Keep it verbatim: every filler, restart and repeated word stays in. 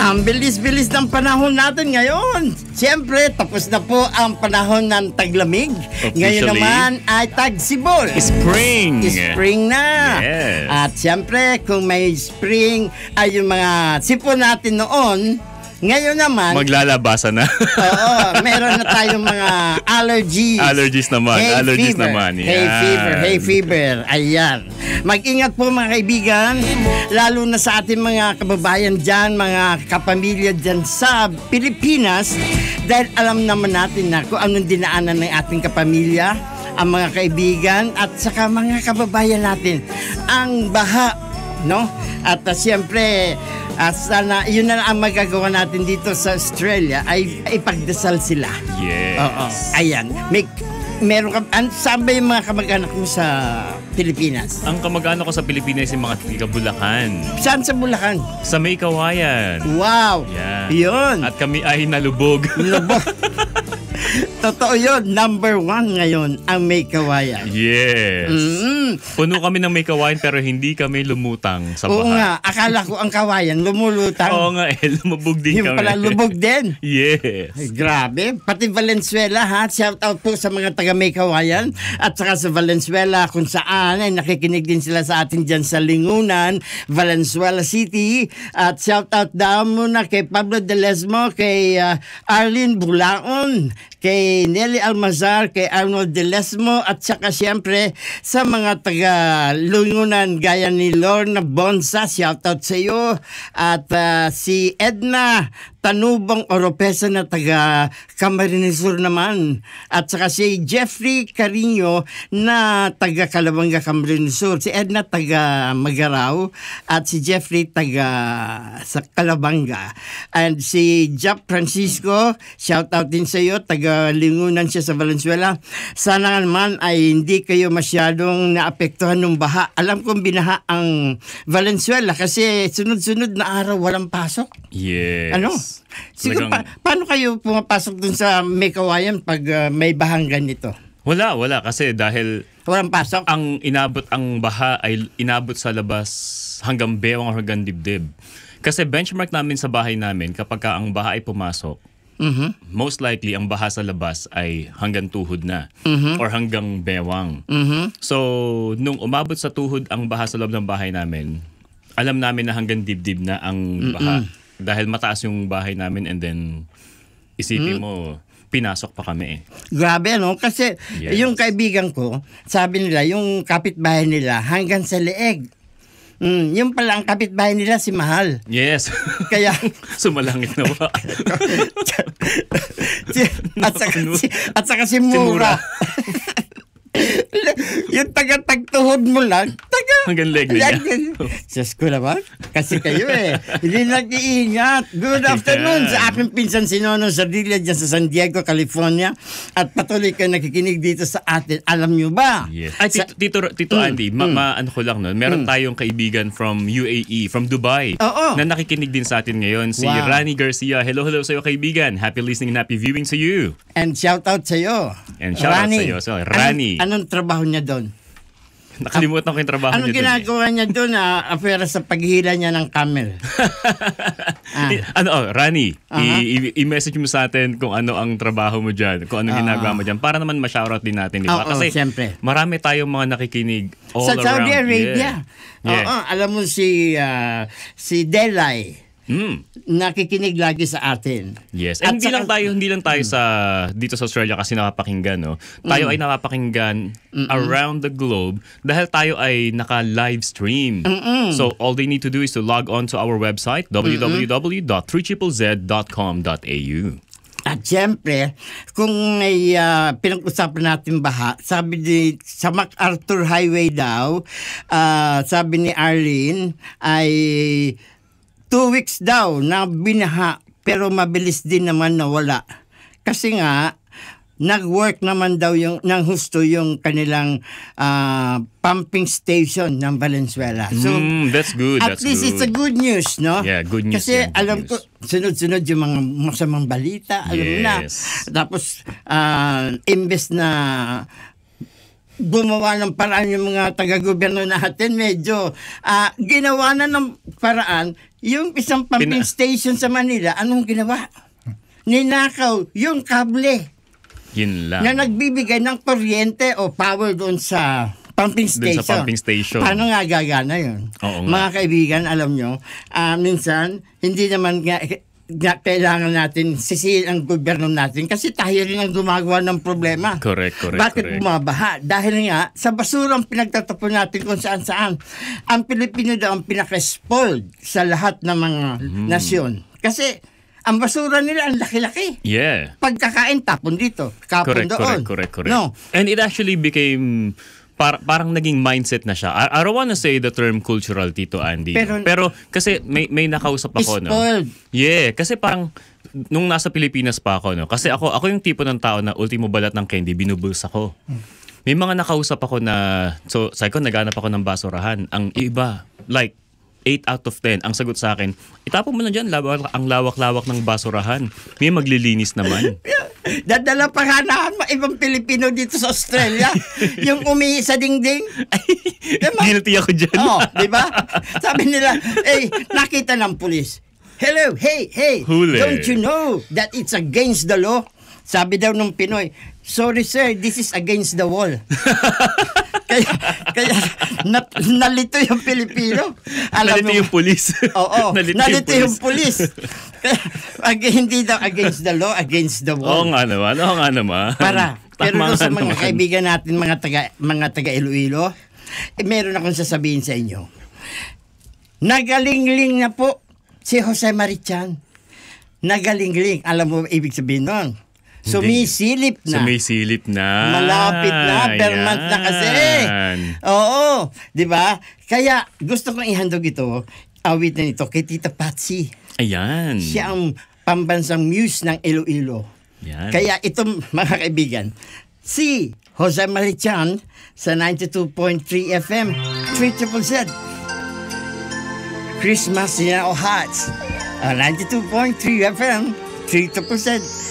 Ang bilis-bilis ng panahon natin ngayon. Siyempre, tapos na po ang panahon ng taglamig. Ngayon naman ay tagsibol. Spring! Spring na. Yes. At siyempre, kung may spring, ay yung mga sipon natin noon, ngayon naman, maglalabasan na. Oo, meron na tayong mga allergies. Allergies naman. Hay allergies fever. naman. Yan. Hay fever. Hay fever. Ayan. Mag-ingat po mga kaibigan, lalo na sa ating mga kababayan dyan, mga kapamilya dyan sa Pilipinas, dahil alam naman natin na kung anong dinaanan ng ating kapamilya, ang mga kaibigan, at saka mga kababayan natin. Ang baha, no? At uh, siyempre, uh, sana, yun na ang magagawa natin dito sa Australia, ay ipagdasal sila. Yes. Oo. Ayan. May, meron ka, an, saan ba yung mga kamag-anak mo sa Pilipinas? Ang kamag-anak ko sa Pilipinas yung mga tiga Bulacan. Saan sa Bulacan? Sa May Kawayan. Wow. Yan. Yun. At kami ay nalubog. Lubog. Totoo yun. Number one ngayon ang May Kawayan. Yes. Mm. Puno kami ng May Kawayan pero hindi kami lumutang sa baha. Oo nga. Akala ko ang kawayan lumulutang. Oo nga eh. Lumubog din Yung kami. pala lubog din. Yes. Ay, grabe. Pati Valenzuela ha. Shout out po sa mga taga May Kawayan. At saka sa Valenzuela kung saan ay nakikinig din sila sa atin dyan sa Lingunan, Valenzuela City. At shout out daw muna kay Pablo De Lesmo, kay uh, Arlene Bulaon, kay Nelly Almazar, kay Arnold De Lesmo, at saka siyempre sa mga taga Lungunan gaya ni Lorna Bonsa, shoutout sa iyo, at uh, si Edna Tanubong Oropesa na taga Camarines Sur naman, at saka si Jeffrey Carino na taga Calabanga, Camarines Sur, si Edna taga Magaraw, at si Jeffrey taga sa Calabanga, and si Jack Francisco, shoutout din sa iyo, taga Lingunan siya sa Valenzuela. Sana naman ay hindi kayo masyadong naapektuhan ng baha. Alam kong binaha ang Valenzuela kasi sunod-sunod na araw walang pasok. Yes. Ano? Siguro, pa- paano kayo pumapasok dun sa May Kawayan pag uh, may bahang ganito? Wala, wala. Kasi dahil walang pasok? ang inabot, ang baha ay inabot sa labas hanggang bewang hanggang dibdib. Kasi benchmark namin sa bahay namin, kapag ka ang baha ay pumasok, mm-hmm. most likely ang baha sa labas ay hanggang tuhod na, mm-hmm. or hanggang bewang. Mm-hmm. So, nung umabot sa tuhod ang baha sa loob ng bahay namin, alam namin na hanggang dibdib na ang baha. Mm-hmm. Dahil mataas yung bahay namin, and then isipin mo, pinasok pa kami eh. Grabe, no? Kasi yes. Yung kaibigan ko, sabi nila, yung kapitbahay nila hanggang sa leeg. Mm, yung pala ang kapitbahay nila si Mahal. Yes. Kaya sumalangit na ba? at saka si, at saka si Mura. Yung taga-tagtuhod mo lang, taga hanggang leg na niya. Diyos ko naman, kasi kayo eh, hindi nag-iingat. Good afternoon yeah. Sa aking pinsan si Nono Sardilla dyan sa San Diego, California, at patuloy kayo nakikinig dito sa atin. Alam nyo ba? Yes. Ay, Tito, Tito, Tito mm, Andy, ma, mm, ma, ano ko lang nun, meron mm. tayong kaibigan from U A E, from Dubai, oh, oh. na nakikinig din sa atin ngayon, si wow. Rani Garcia. Hello, hello sa iyo kaibigan. Happy listening and happy viewing to you. And shout out sa iyo. And shout Rani. out sa iyo. So, Rani. Anong, anong trabaho niya doon? Nakalimutan ko yung trabaho anong niya doon. Anong ginagawa eh. niya doon? Uh, afera sa paghihila niya ng camel. ah. Ano, oh, Rani, uh-huh. i- i- i-message mo sa atin kung ano ang trabaho mo dyan, kung anong uh-huh. ginagawa mo dyan, para naman ma-shoutout din natin, di ba? Uh-huh, kasi siyempre. Marami tayong mga nakikinig all sa around. Sa Saudi Arabia. Yeah. Yeah. Oo, alam mo si uh, si Delay. Mm. Nakikinig lagi sa atin. Yes. And hindi lang tayo, hindi lang tayo mm. sa dito sa Australia kasi napapakinggan, no. Tayo mm. ay napapakinggan Mm-mm. around the globe dahil tayo ay naka-live stream. Mm-mm. So all they need to do is to log on to our website w w w dot three z z z dot com dot a u. At siyempre, kung may uh, pinag-usapan natin baha, sabi ni, sa MacArthur Highway daw, uh, sabi ni Arlene, ay two weeks daw na binaha, pero mabilis din naman nawala. Kasi nga, nag-work naman daw yung, ng husto yung kanilang uh, pumping station ng Valenzuela. So, mm, that's good. At that's least good. It's a good news, no? Yeah, good news. Kasi yeah, good alam news. ko, sunod-sunod yung mga masamang balita, alam mo na. Tapos, uh, imbes na gumawa ng paraan yung mga taga-gobyerno natin, medyo uh, ginawa na ng paraan Yung isang pumping Pina- station sa Manila, anong ginawa? Ninakaw yung kable Yun lang. na nagbibigay ng kuryente o power doon sa pumping Dun station. sa pumping station. Paano nga gagana yun? Oo nga. Mga kaibigan, alam nyo, ah, minsan, hindi naman nga, nga kailangan natin sisihin ang gobyerno natin kasi tayo rin ang gumagawa ng problema. Correct, correct, Bakit correct. bumabaha? Dahil nga, sa basurang pinagtatapon natin kung saan-saan. Ang Pilipino daw ang pinaka-spoiled sa lahat ng mga Mm. nasyon. Kasi, ang basura nila ang laki-laki. Yeah. Pagkakain, tapon dito. Kapon Correct, doon. correct, correct, correct. No. And it actually became par- parang naging mindset na siya. I, I don't wanna say the term cultural, Tito Andy. Pero- no? Pero kasi may may nakausap ako, no? Spoiled. Yeah, kasi parang nung nasa Pilipinas pa ako, no? Kasi ako ako yung tipo ng tao na ultimo balat ng candy, binubulsa ko. May mga nakausap ako na, so sabi ko, naghanap ako ng basurahan. Ang iba, like, eight out of ten, ang sagot sa akin, itapon mo na dyan, lawak, ang lawak-lawak ng basurahan. May maglilinis naman. Dadala pa nga na ibang Pilipino dito sa Australia. Yung umihi sa dingding. Diba? Guilty ako dyan. Oh, di ba? Sabi nila, eh, nakita ng pulis. Hello, hey, hey. Huli. Don't you know that it's against the law? Sabi daw nung Pinoy, sorry sir, this is against the wall. kaya kaya na, nalito yung Pilipino. Alam Nalito mo- yung pulis. Oo, Nalito nalito, yung yung pulis. Kaya, ag- hindi daw against the law, against the Oo wall. nga naman, oo nga naman. Para, pero Tama doon sa nga mga naman. kaibigan natin, mga taga, mga taga Iloilo, eh, meron akong sasabihin sa inyo. Nagalingling na po si Jose Marichan. Nagalingling. Alam mo ba ibig sabihin nun? Sumisilip na. Sumisilip na. Malapit na, per Ayan. month na kasi. Oo, di ba? Kaya gusto kong ihandog ito, awitin ito kay Tita Patsy. Ayan. Siya ang pambansang muse ng Iloilo. Yan. Kaya ito, mga kaibigan, si Jose Marichan sa ninety-two point three F M, three Triple Z. Christmas in our hearts. Uh, ninety-two point three F M, three Triple Z.